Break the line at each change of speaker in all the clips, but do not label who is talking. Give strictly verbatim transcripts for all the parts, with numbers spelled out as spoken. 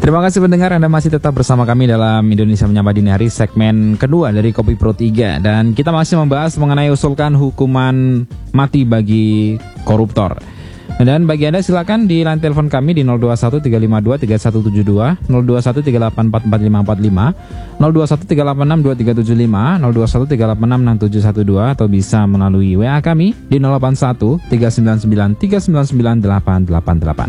Terima kasih pendengar, Anda masih tetap bersama kami dalam Indonesia Menyapa Dini Hari, segmen kedua dari Kopi Pro tiga. Dan kita masih membahas mengenai usulkan hukuman mati bagi koruptor. Dan bagi Anda silakan di line telepon kami di nol dua satu tiga lima dua tiga satu tujuh dua, nol dua satu tiga delapan empat empat lima empat lima, nol dua satu tiga delapan enam dua tiga tujuh lima, nol dua satu tiga delapan enam enam tujuh satu dua, atau bisa melalui W A kami di nol delapan satu tiga sembilan sembilan tiga sembilan sembilan delapan delapan delapan.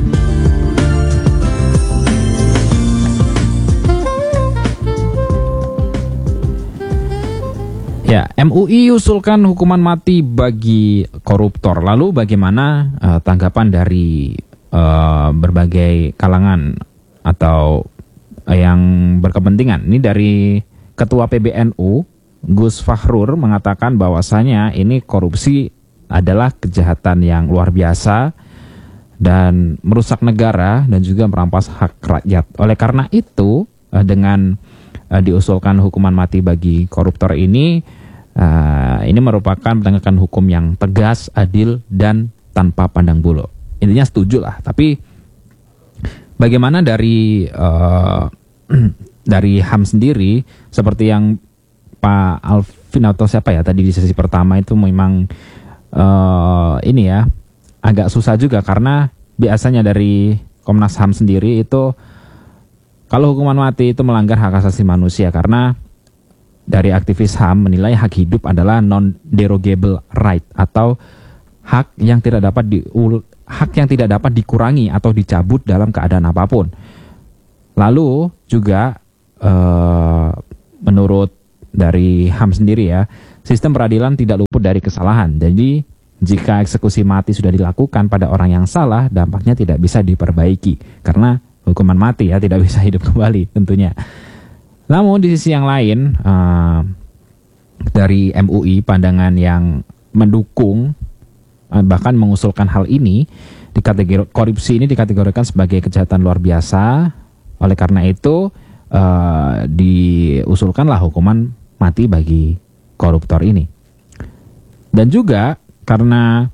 Ya, M U I usulkan hukuman mati bagi koruptor. Lalu bagaimana uh, tanggapan dari uh, berbagai kalangan atau uh, yang berkepentingan? Ini dari Ketua P B N U, Gus Fahrur, mengatakan bahwasanya ini korupsi adalah kejahatan yang luar biasa dan merusak negara dan juga merampas hak rakyat. Oleh karena itu, uh, dengan uh, diusulkan hukuman mati bagi koruptor ini, uh, ini merupakan penegakan hukum yang tegas, adil, dan tanpa pandang bulu. Intinya setuju lah. Tapi bagaimana dari uh, dari H A M sendiri, seperti yang Pak Alvin atau siapa ya tadi di sesi pertama itu memang uh, ini ya agak susah juga, karena biasanya dari Komnas H A M sendiri itu kalau hukuman mati itu melanggar hak asasi manusia, karena dari aktivis H A M menilai hak hidup adalah non-derogable right, atau hak yang tidak dapat di hak yang tidak dapat dikurangi atau dicabut dalam keadaan apapun. Lalu juga uh, menurut dari H A M sendiri ya, sistem peradilan tidak luput dari kesalahan. Jadi jika eksekusi mati sudah dilakukan pada orang yang salah, dampaknya tidak bisa diperbaiki, karena hukuman mati ya tidak bisa hidup kembali tentunya. Namun di sisi yang lain, uh, dari M U I pandangan yang mendukung uh, bahkan mengusulkan hal ini, di kategori korupsi ini dikategorikan sebagai kejahatan luar biasa. Oleh karena itu uh, diusulkanlah hukuman mati bagi koruptor ini. Dan juga karena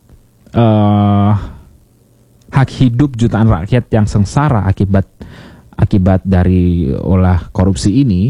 uh, hak hidup jutaan rakyat yang sengsara akibat akibat dari olah korupsi ini,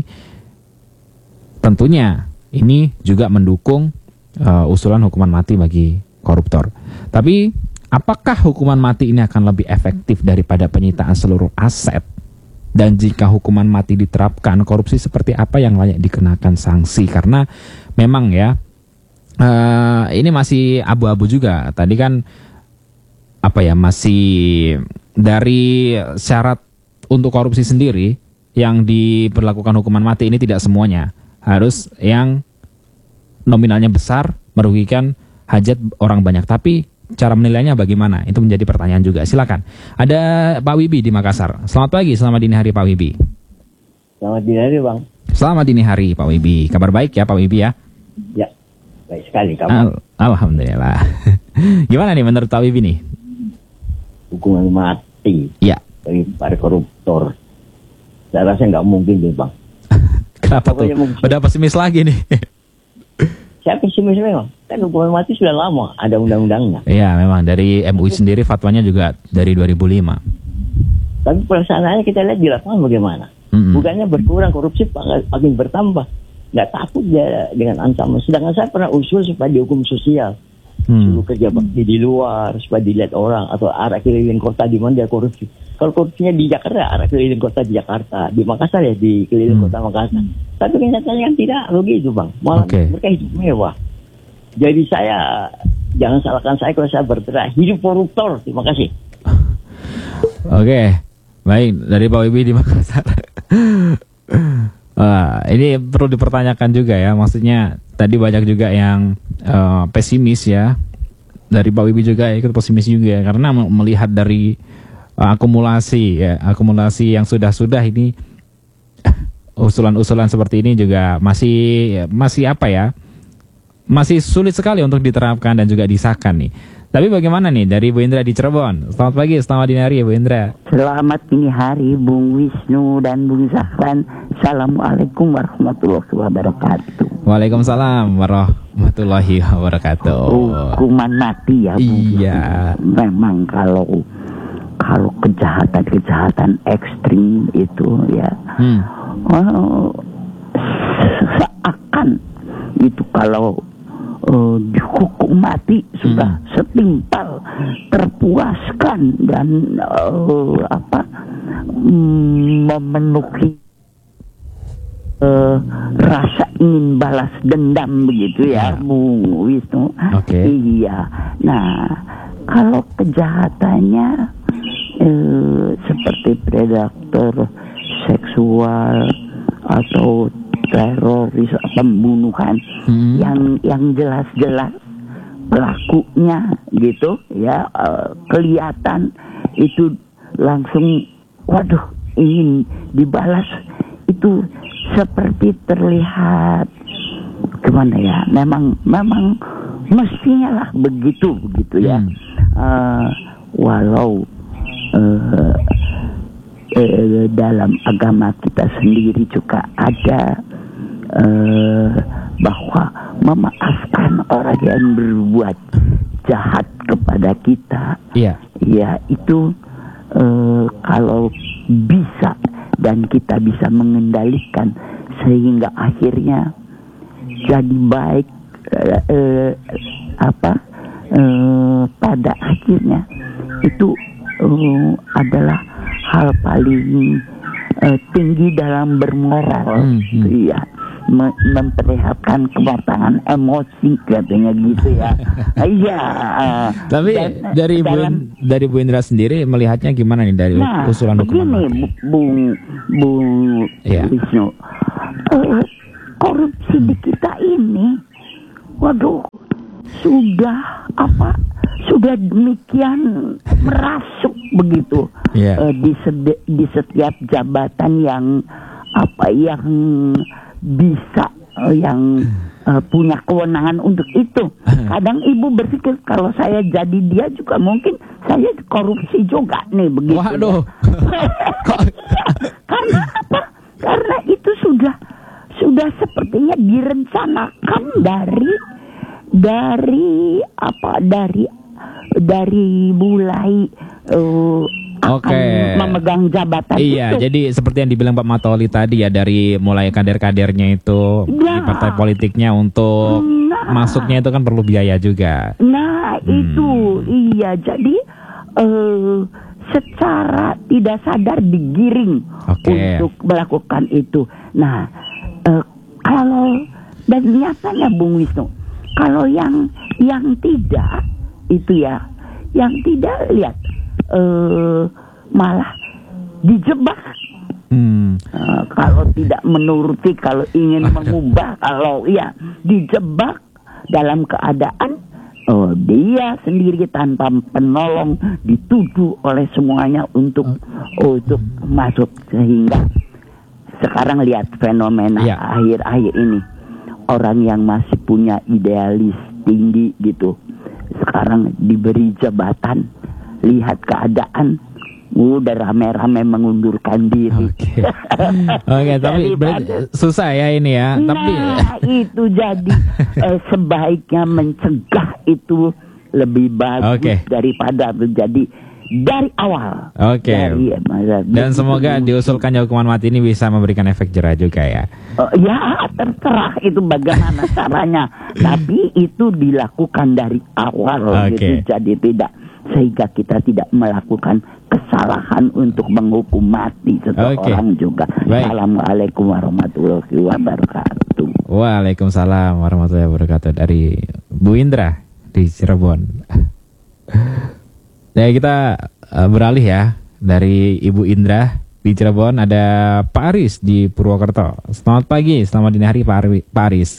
tentunya ini juga mendukung uh, usulan hukuman mati bagi koruptor. Tapi apakah hukuman mati ini akan lebih efektif daripada penyitaan seluruh aset? Dan jika hukuman mati diterapkan, korupsi seperti apa yang layak dikenakan sanksi? Karena memang ya uh, ini masih abu-abu juga. Tadi kan apa ya, masih dari syarat untuk korupsi sendiri yang diberlakukan hukuman mati ini tidak semuanya harus yang nominalnya besar, merugikan hajat orang banyak. Tapi cara menilainya bagaimana? Itu menjadi pertanyaan juga. Silakan. Ada Pak Wibi di Makassar. Selamat pagi, selamat dini hari Pak Wibi.
Selamat dini hari Bang.
Selamat dini hari Pak Wibi. Kabar baik ya Pak Wibi ya?
Ya, baik sekali kamu.
Al- Alhamdulillah. Gimana nih menurut Pak Wibi nih?
Hukuman mati
Ya.
bagi para koruptor, saya rasa nggak mungkin deh Bang.
Kenapa tuh? Udah pesimis lagi nih.
Saya pesimis memang. Kan hukuman mati sudah lama, ada undang-undangnya.
Iya, memang dari M U I sendiri fatwanya juga dari dua ribu lima.
Tapi pelaksanaannya kita lihat di lapangan bagaimana. Mm-hmm. Bukannya berkurang, korupsi makin bertambah. Nggak takut dia dengan ancaman. Sedangkan saya pernah usul supaya dihukum sosial. Hmm. Suruh kerja bakti di luar supaya dilihat orang, atau arah keliling kota di mana dia korupsi. Kalau korupsinya di Jakarta, arah keliling kota di Jakarta, di Makassar ya di keliling hmm. kota Makassar. Tapi kenyataannya kan tidak begitu Bang. Malah okay. mereka hidup mewah. Jadi saya jangan salahkan saya kalau saya berteriak hidup koruptor. Terima kasih.
Oke, okay. Baik, dari Pak Wibi di Makassar. Uh, ini perlu dipertanyakan juga ya, maksudnya tadi banyak juga yang uh, pesimis ya, dari Pak Wibi juga ikut pesimis juga karena melihat dari uh, akumulasi ya, akumulasi yang sudah-sudah ini usulan-usulan seperti ini juga masih masih apa ya, masih sulit sekali untuk diterapkan dan juga disahkan nih. Tapi bagaimana nih dari Bu Indra di Cirebon? Selamat pagi, selamat dini hari ya Bu Indra.
Selamat dini hari Bung Wisnu dan Bung Zahran. Assalamualaikum warahmatullahi wabarakatuh.
Waalaikumsalam warahmatullahi wabarakatuh.
Hukuman mati ya Bu.
Iya.
Memang kalau kalau kejahatan-kejahatan ekstrim itu ya, hmm. uh, seakan itu kalau uh, dihukum mati sudah hmm. setimpal terpuaskan dan uh, apa mm, memenuhi uh, rasa ingin balas dendam begitu ya, Bung Wisnu.
Okay.
Iya. Nah, kalau kejahatannya eh, seperti predator seksual atau teroris, pembunuhan, hmm. yang yang jelas-jelas pelakunya gitu ya, eh, kelihatan itu langsung, waduh, ingin dibalas, itu seperti terlihat gimana ya? Memang memang mestinya lah begitu begitu ya. Hmm. Uh, walau uh, uh, dalam agama kita sendiri juga ada uh, bahwa memaafkan orang yang berbuat jahat kepada kita,
yeah.
ya itu uh, kalau bisa dan kita bisa mengendalikan sehingga akhirnya jadi baik, uh, uh, apa Uh, pada akhirnya itu uh, adalah hal paling uh, tinggi dalam bermoral, hmm, hmm. Iya, Me- memperlihatkan kematangan emosi katanya gitu ya. Iya. Uh,
Tapi dan, dari dalam, Bu dari Bu Indra sendiri melihatnya gimana nih dari
nah,
usulan hukuman mati?
Begini, Bung Bung
ya.
Wisnu, uh, korupsi di kita ini, waduh, sudah apa sudah demikian merasuk begitu, yeah. uh, di, sede, di setiap jabatan yang apa yang bisa uh, yang uh, punya kewenangan untuk itu. Kadang ibu berpikir kalau saya jadi dia juga mungkin saya korupsi juga nih begitu.
Waduh.
Ya. Karena apa? Karena itu sudah sudah sepertinya direncanakan dari dari apa dari dari mulai uh, akan okay. memegang jabatan.
Iya, itu. Jadi seperti yang dibilang Pak Matoli tadi ya, dari mulai kader-kadernya itu ya. Di partai politiknya untuk nah. masuknya itu kan perlu biaya juga.
Nah hmm. itu iya, jadi uh, secara tidak sadar digiring okay. untuk melakukan itu. Nah uh, kalau dan nyatanya Bung Wisnu, kalau yang yang tidak itu ya, yang tidak lihat uh, malah dijebak. Hmm. Uh, kalau tidak menuruti, kalau ingin mengubah, kalau ya dijebak dalam keadaan oh, dia sendiri tanpa penolong dituduh oleh semuanya untuk oh, untuk masuk, sehingga sekarang lihat fenomena ya. akhir-akhir ini. Orang yang masih punya idealis tinggi gitu, sekarang diberi jabatan, lihat keadaan, udah rame-rame mengundurkan diri. Oke,
okay. okay, tapi ber- susah ya ini ya.
Nah,
tapi
itu jadi eh, sebaiknya mencegah itu lebih bagus okay. daripada terjadi dari awal.
Oke. Okay. Dan semoga diusulkannya hukuman mati ini bisa memberikan efek jerah juga ya.
Uh, ya terserah itu bagaimana caranya. Tapi itu dilakukan dari awal okay. gitu. Jadi tidak, sehingga kita tidak melakukan kesalahan untuk menghukum mati seseorang okay. juga. Baik. Assalamualaikum warahmatullahi wabarakatuh.
Waalaikumsalam warahmatullahi wabarakatuh. Dari Bu Indra di Cirebon. Ya, kita uh, beralih ya, dari Ibu Indra di Cirebon ada Pak Aris di Purwokerto. Selamat pagi, selamat dini hari Pak, Arwi, Pak Aris.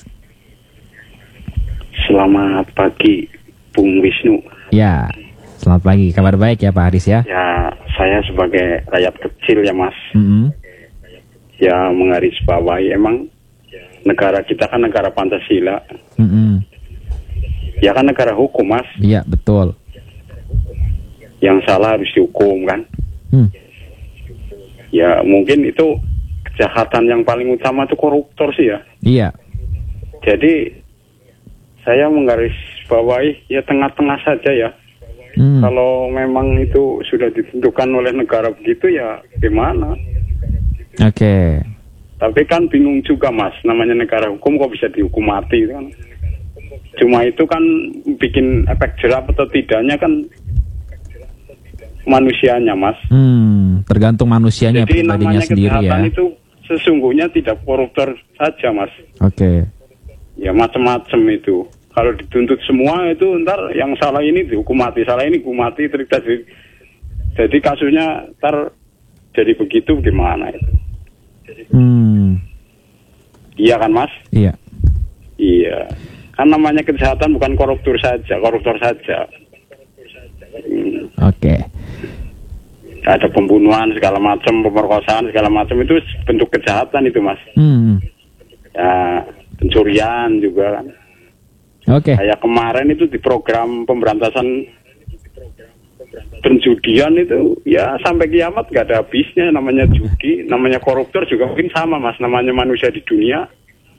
Selamat pagi Bung Wisnu.
Ya, selamat pagi, kabar baik ya Pak Aris ya?
Ya, saya sebagai rakyat kecil ya Mas, mm-hmm. ya menggarisbawahi emang negara kita kan negara Pancasila, mm-hmm. ya kan negara hukum Mas.
Iya betul.
Yang salah harus dihukum kan. Hmm. Ya mungkin itu kejahatan yang paling utama itu koruptor sih ya.
Iya.
Jadi saya menggarisbawahi ya tengah-tengah saja ya. Hmm. Kalau memang itu sudah ditentukan oleh negara begitu ya gimana?
Oke. Okay.
Tapi kan bingung juga Mas, namanya negara hukum kok bisa dihukum mati kan? Cuma itu kan bikin efek jerah atau tidaknya kan manusianya Mas.
Hmm, tergantung manusianya.
Jadi
pribadinya
namanya
sendiri
kejahatan
ya.
itu sesungguhnya tidak koruptor saja Mas.
Oke. Okay.
Ya macam-macam itu. Kalau dituntut semua itu ntar yang salah ini dihukum mati, salah ini dihukum mati, terjadi. Jadi kasusnya ntar jadi begitu gimana itu?
Hmm.
Iya kan Mas?
Iya.
Iya. Kan namanya kejahatan bukan koruptor saja, koruptor saja. Hmm.
Oke. Okay.
Ada pembunuhan segala macam, pemerkosaan segala macam itu bentuk kejahatan itu Mas.
Hmm.
Ya, pencurian juga kan.
Oke. Okay.
Kayak kemarin itu di program pemberantasan penjudian itu ya sampai kiamat nggak ada habisnya, namanya judi, namanya koruptor juga mungkin sama Mas, namanya manusia di dunia.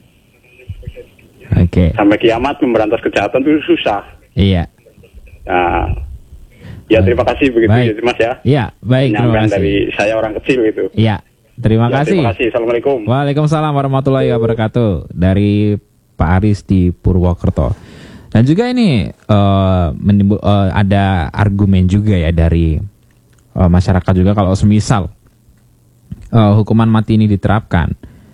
Oke. Okay.
Sampai kiamat memberantas kejahatan itu susah.
Iya.
Nah, ya terima kasih begitu
baik.
ya Mas ya.
Iya, baik.
Penyampaian dari saya orang kecil itu.
Iya. Terima
ya,
kasih.
Terima kasih. Assalamualaikum.
Waalaikumsalam warahmatullahi wabarakatuh. Dari Pak Aris di Purwokerto. Dan juga ini uh, menimbul, uh, ada argumen juga ya dari uh, masyarakat juga kalau semisal uh, hukuman mati ini diterapkan,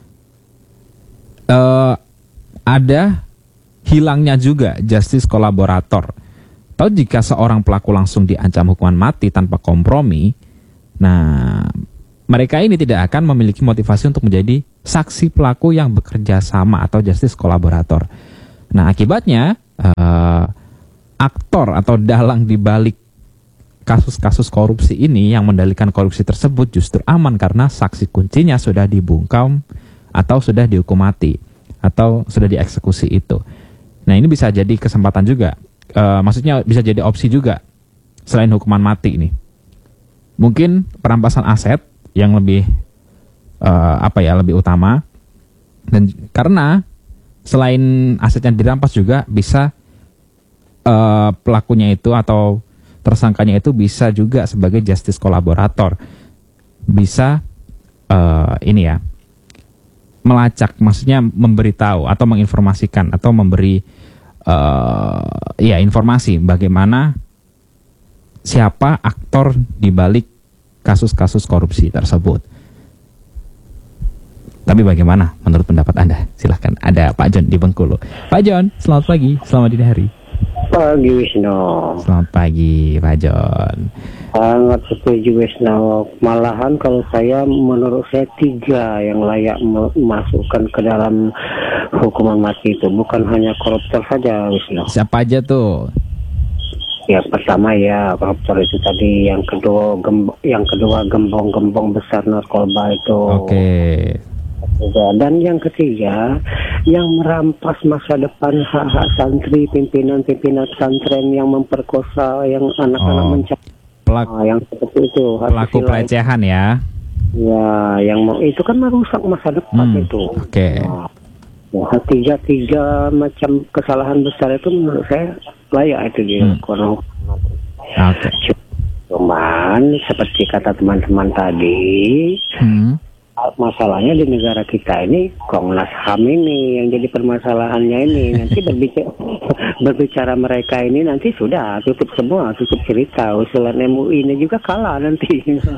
uh, ada hilangnya juga justice kolaborator. Atau jika seorang pelaku langsung diancam hukuman mati tanpa kompromi, nah mereka ini tidak akan memiliki motivasi untuk menjadi saksi pelaku yang bekerja sama atau justice kolaborator. Nah akibatnya uh, aktor atau dalang di balik kasus-kasus korupsi ini yang mendalikan korupsi tersebut justru aman karena saksi kuncinya sudah dibungkam atau sudah dihukum mati atau sudah dieksekusi itu. Nah ini bisa jadi kesempatan juga, uh, maksudnya bisa jadi opsi juga selain hukuman mati ini. Mungkin perampasan aset yang lebih uh, apa ya lebih utama, dan karena selain aset yang dirampas juga bisa uh, pelakunya itu atau tersangkanya itu bisa juga sebagai justice kolaborator, bisa uh, ini ya melacak, maksudnya memberitahu atau menginformasikan atau memberi uh, ya informasi bagaimana siapa aktor di balik kasus-kasus korupsi tersebut. Tapi bagaimana menurut pendapat Anda? Silahkan, ada Pak John di Bengkulu. Pak John, selamat pagi, selamat dini hari.
Pagi Wisnu.
Selamat pagi Pak John.
Sangat setuju Wisnu. Malahan kalau saya, menurut saya tiga yang layak masukkan ke dalam hukuman mati itu. Bukan hanya koruptor saja Wisnu.
Siapa aja tuh?
Ya pertama ya koruptor itu tadi, yang kedua gembong, yang kedua gembong-gembong besar narkoba itu.
Oke.
Okay. Dan yang ketiga yang merampas masa depan hak-hak santri, pimpinan-pimpinan pesantren yang memperkosa yang anak-anak
oh.
mencari.
Pelak
nah, yang seperti itu.
Pelaku pelecehan ya.
Ya, yang mau itu kan merusak masa depan
hmm.
itu.
Oke. Okay.
Nah, ya, tiga tiga macam kesalahan besar itu menurut saya layak itu dilakukan. Hmm.
Oke. Okay.
Cuman seperti kata teman-teman tadi, hmm. masalahnya di negara kita ini Komnas H A M ini yang jadi permasalahannya ini. Nanti berbicara berbicara mereka ini nanti sudah tutup semua, tutup cerita. Usulan M U I ini juga kalah nanti.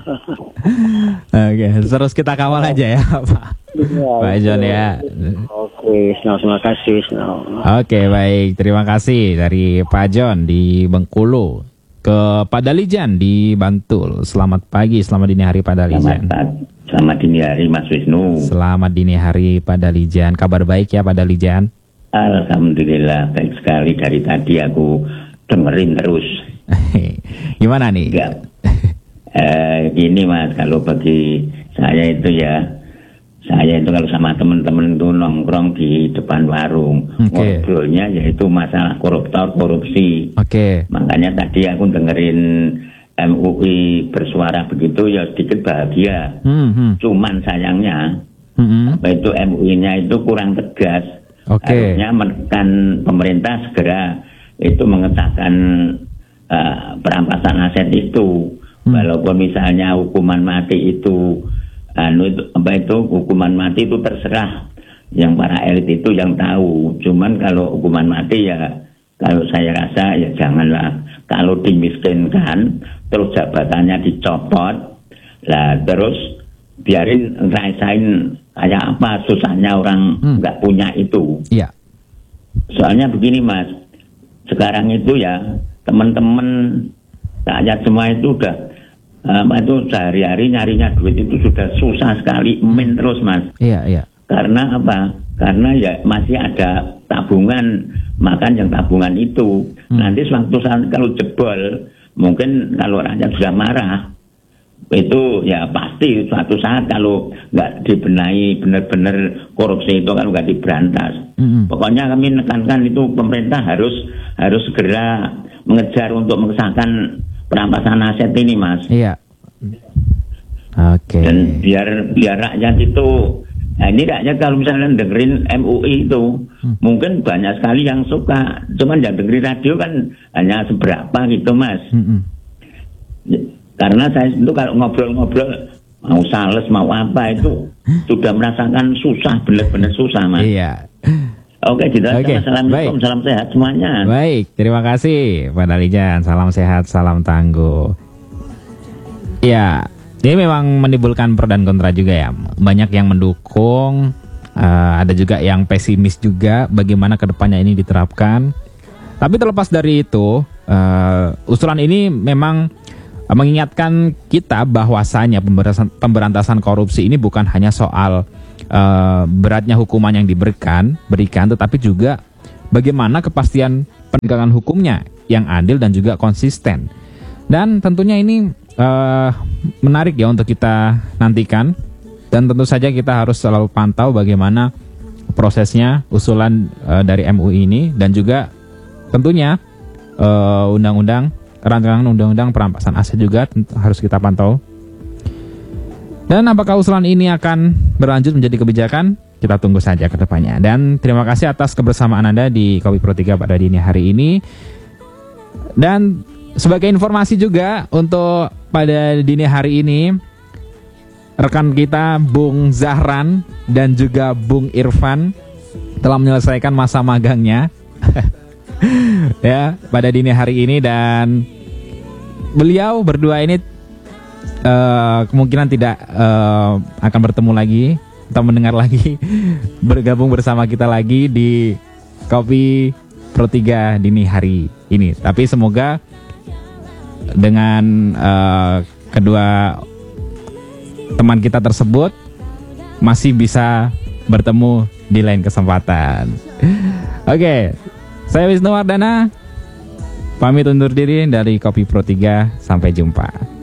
Oke, terus kita kawal aja ya Pak. Ya, Pak John ya.
Oke, senang, terima kasih. Senang.
Oke, baik. Terima kasih dari Pak John di Bengkulu ke Pak Dalijan di Bantul. Selamat pagi, selamat dini hari Pak Dalijan.
Selamat, selamat dini hari Mas Wisnu.
Selamat dini hari Pak Dalijan. Kabar baik ya Pak Dalijan?
Alhamdulillah baik sekali, dari tadi aku dengerin terus.
Gimana nih?
Enggak. eh, gini Mas, kalau bagi saya itu ya, saya itu kalau sama teman-teman itu nongkrong di depan warung, okay. ngobrolnya yaitu masalah koruptor, korupsi.
Oke. Okay.
Makanya tadi aku dengerin M U I bersuara begitu ya sedikit bahagia. Mm-hmm. Cuman sayangnya, mm-hmm. apa itu M U I-nya itu kurang tegas.
Okay.
Harusnya menekan pemerintah segera itu mengesahkan uh, perampasan aset itu. Hmm. Walaupun misalnya hukuman mati itu, anu itu apa itu hukuman mati itu terserah yang para elit itu yang tahu. Cuman kalau hukuman mati ya, kalau saya rasa ya janganlah. Kalau dimiskinkan, terus jabatannya dicopot, lah terus biarin ngerasain kayak apa susahnya orang nggak hmm. punya itu.
Iya.
Soalnya begini Mas, sekarang itu ya teman-teman rakyat semua itu udah apa itu sehari-hari nyarinya duit itu sudah susah sekali, min terus Mas.
Iya iya.
Karena apa? Karena ya masih ada tabungan, makan yang tabungan itu. Hmm. Nanti suatu saat kalau jebol, mungkin kalau rakyat sudah marah, itu ya pasti suatu saat kalau nggak dibenahi benar-benar korupsi itu kalau nggak diberantas. Mm-hmm. Pokoknya kami menekankan itu pemerintah harus harus segera mengejar untuk mengesahkan perampasan aset ini, Mas.
Iya. Oke. Okay.
Dan biar biar rakyat itu, nah ini rakyat kalau misalnya dengerin M U I itu, hmm. mungkin banyak sekali yang suka. Cuman yang dengerin radio kan hanya seberapa gitu, Mas. Mm-hmm. Karena saya itu kalau ngobrol-ngobrol mau sales mau apa itu sudah merasakan susah, benar-benar susah Mas.
Iya.
Oke, jelas.
Okay.
Assalamualaikum, salam sehat semuanya.
Baik, terima kasih Pak Dalijan. Salam sehat, salam tangguh. Ya, ini memang menimbulkan pro dan kontra juga ya. Banyak yang mendukung, uh, ada juga yang pesimis juga bagaimana kedepannya ini diterapkan. Tapi terlepas dari itu, uh, usulan ini memang mengingatkan kita bahwasanya pemberantasan, pemberantasan korupsi ini bukan hanya soal uh, beratnya hukuman yang diberikan, berikan, tetapi juga bagaimana kepastian penegakan hukumnya yang adil dan juga konsisten. Dan tentunya ini uh, menarik ya untuk kita nantikan, dan tentu saja kita harus selalu pantau bagaimana prosesnya usulan uh, dari M U I ini, dan juga tentunya uh, undang-undang rancangan undang-undang perampasan aset juga harus kita pantau. Dan apakah usulan ini akan berlanjut menjadi kebijakan? Kita tunggu saja ke depannya. Dan terima kasih atas kebersamaan Anda di Kopi Pro tiga pada dini hari ini. Dan sebagai informasi juga untuk pada dini hari ini, rekan kita Bung Zahran dan juga Bung Irfan telah menyelesaikan masa magangnya ya pada dini hari ini, dan beliau berdua ini uh, kemungkinan tidak uh, akan bertemu lagi atau mendengar lagi bergabung bersama kita lagi di Kopi Pro tiga dini hari ini. Tapi semoga dengan uh, kedua teman kita tersebut masih bisa bertemu di lain kesempatan. Oke, okay. Saya Wisnu Wardana pamit undur diri dari Kopi Pro tiga. Sampai jumpa.